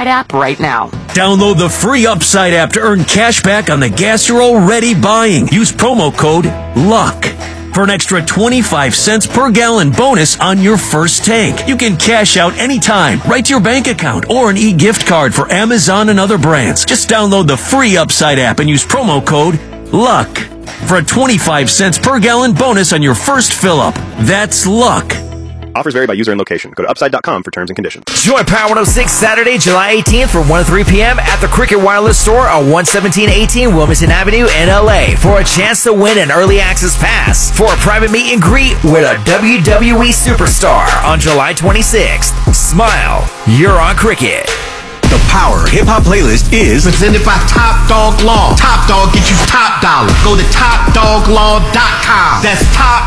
Upside app right now. Download the free Upside app to earn cash back on the gas you're already buying. Use promo code LUCK for an extra 25 cents per gallon bonus on your first tank. You can cash out anytime, right to your bank account, or an e-gift card for Amazon and other brands. Just download the free Upside app and use promo code LUCK for a 25 cents per gallon bonus on your first fill-up. That's LUCK. Offers vary by user and location. Go to upside.com for terms and conditions. Join Power 106 Saturday, July 18th from 1 to 3 p.m. at the Cricket Wireless Store on 11718 Wilmington Avenue in LA for a chance to win an early access pass for a private meet and greet with a WWE superstar on July 26th. Smile, you're on Cricket. The Power Hip Hop Playlist is presented by Top Dog Law. Top Dog gets you top dollar. Go to TopDogLaw.com. That's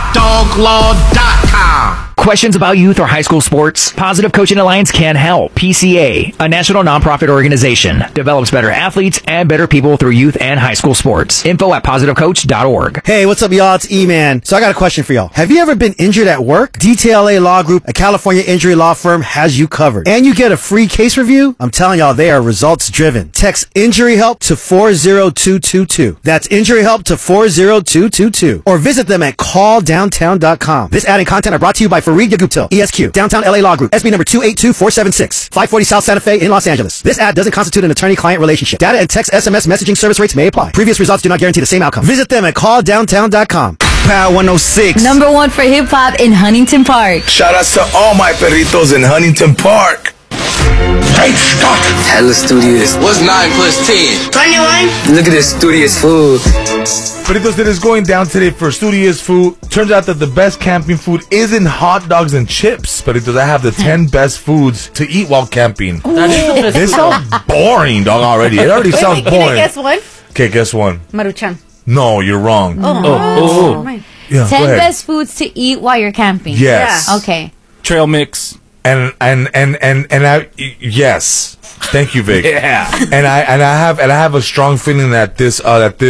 TopDogLaw.com. Questions about youth or high school sports? Positive Coaching Alliance can help. PCA, a national nonprofit organization, develops better athletes and better people through youth and high school sports. Info at positivecoach.org. Hey, what's up, y'all? It's E-Man. So I got a question for y'all. Have you ever been injured at work? DTLA Law Group, a California injury law firm, has you covered. And you get a free case review? I'm telling y'all, they are results driven. Text Injury Help to 40222. That's Injury Help to 40222. Or visit them at calldowntown.com. This ad and content are brought to you by Fareed Yaguptil, ESQ, Downtown LA Law Group, SB number 282476, 540 South Santa Fe in Los Angeles. This ad doesn't constitute an attorney-client relationship. Data and text SMS messaging service rates may apply. Previous results do not guarantee the same outcome. Visit them at calldowntown.com. Power 106. Number one for hip-hop in Huntington Park. Shout out to all my perritos in Huntington Park. Great Scott. Hella studious. What's 9 plus 10? 21. Look at this studious food. Perritos, that is going down today for studious food. Turns out that the best camping food isn't hot dogs and chips. Perritos, I have the 10 best foods to eat while camping. This sounds boring, dog, already. It already sounds boring. Can I guess one? Okay, guess one. Maruchan. No, you're wrong. Oh. Yeah, 10 best foods to eat while you're camping. Yes. Yeah. Okay. Trail mix. And I yes. Thank you, Vic. Yeah. And I have a strong feeling that this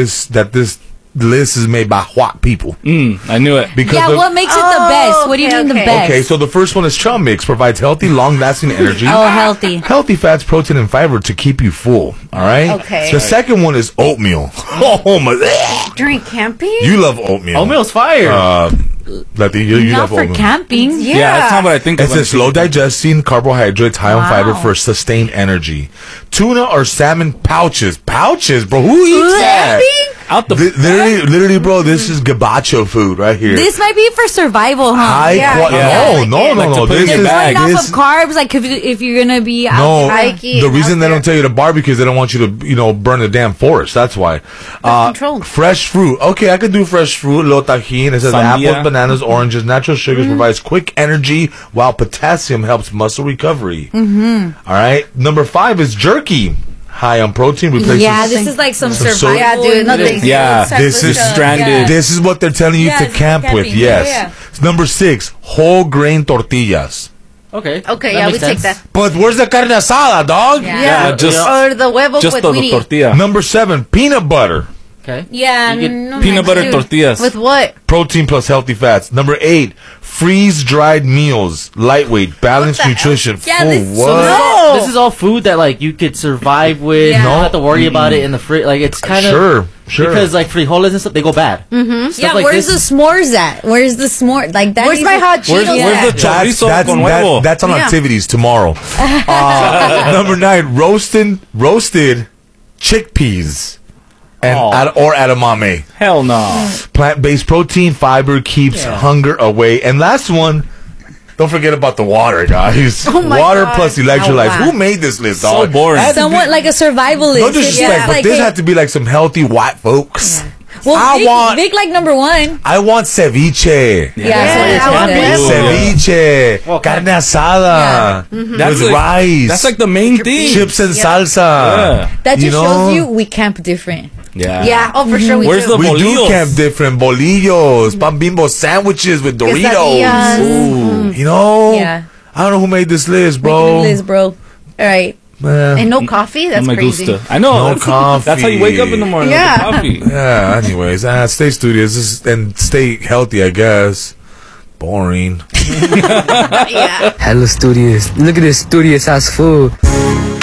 list is made by white people. I knew it. Because what makes it the best? What do you mean the best? Okay, so the first one is trail mix. Provides healthy, long-lasting energy. Healthy. Healthy fats, protein, and fiber to keep you full. All right? Okay. The second one is oatmeal. Oh, my. During camping? You love oatmeal. Oatmeal's fire. Letty, you Not love for oatmeal. camping. Yeah, that's not what I think of. It's a low digesting carbohydrates, high on fiber for sustained energy. Tuna or salmon pouches. Pouches, bro. Who eats that? Out the literally, bro, this is gabacho food right here. This might be for survival, huh? No. This is going off of carbs, like if you're gonna be out hiking. The reason they don't tell you to barbecue is they don't want you to, burn the damn forest. That's why. Fresh fruit. Okay, I could do fresh fruit. Lo tajin. It says apples, bananas, oranges, natural sugars provides quick energy, while potassium helps muscle recovery. All right. Number 5 is jerky. High on protein. This is like some survival. Yeah, dude. Nothing. This is stranded. This is what they're telling you to camp with. Yes. Number 6, whole grain tortillas. Okay. Okay, we take that. But where's the carne asada, dog? Yeah. Or the huevos just with the Winnie. tortilla. Number 7, peanut butter. Okay. Yeah. Peanut butter tortillas. With what? Protein plus healthy fats. Number 8, freeze-dried meals. Lightweight, balanced nutrition. Yeah, this is all food that like you could survive with. Yeah. You don't have to worry about it in the fridge. Like it's kind of sure. Because like frijoles and stuff, they go bad. Yeah, like where's the s'mores at? Where's the s'more? Like that. Where's my hot Cheetos? Where's the chorizo con huevo? That's on activities tomorrow. Number 9, roasted chickpeas. Or edamame. Hell no. Plant-based protein, fiber keeps hunger away. And last one, don't forget about the water, guys. Water plus electrolytes. Who made this list, dog? So boring. Somewhat like a survivalist. No disrespect, but this had to be like some healthy white folks. Yeah. Well, Vic like number 1. I want ceviche. Ceviche. Carne asada. With rice. That's like the main thing. Chips and salsa. That just shows you we camp different. Yeah. Oh, for sure we Where's do. the We bolillos? do camp different. Bolillos. Pan Bimbo sandwiches with Doritos. Ooh. You know? Yeah. I don't know who made this list, bro. Making the list, bro. All right. And no coffee? That's crazy. I know. No coffee. That's how you wake up in the morning with the coffee. Yeah, anyways. Stay studious and stay healthy, I guess. Boring. Hella studious. Look at this studious ass food.